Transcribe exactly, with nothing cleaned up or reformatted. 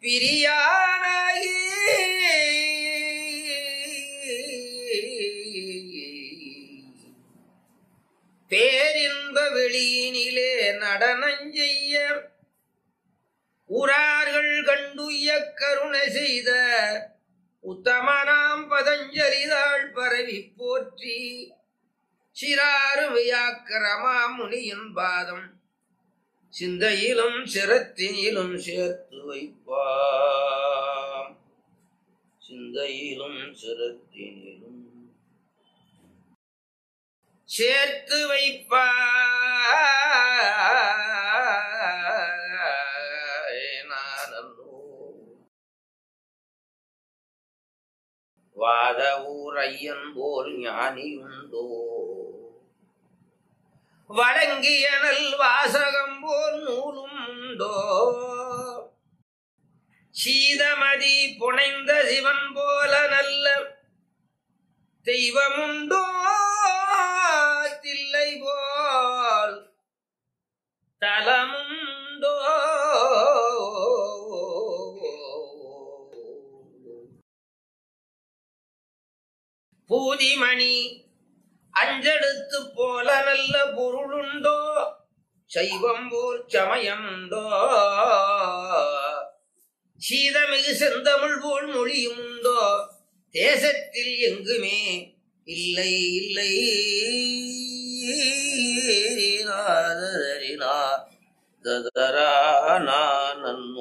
பிரியானாகி பேரின்ப வெளியினிலே நடனஞ்செய்ய உரார்கள் கண்டுய கருணை செய்த உத்தமனாம் பதஞ்சலிதாள் பரவி போற்றி சிறாருமையாக்கிரமா முனியின் பாதம் சிந்தையிலும் சிரத்தினிலும் சேர்த்து வைப்பாம். சிந்தையிலும் சிரத்தினிலும் சேர்த்து வைப்பா வாத ஊர் ஐயன் போல் ஞானியுண்டோ வழங்கியனல் வாசகம் போல் நூலும் உண்டோ சீதமதி புனைந்த சிவன் போல நல்ல தெய்வமுண்டோ தில்லை போல் தலமுண்டோ பூதிமணி அஞ்செடுத்து போல நல்ல பொருளுண்டோ சைவம் போல் சமயமுண்டோ சீதமிகு செந்தமிழ் போல் மொழியும் உண்டோ தேசத்தில் எங்குமே இல்லை இல்லை ததரா நான்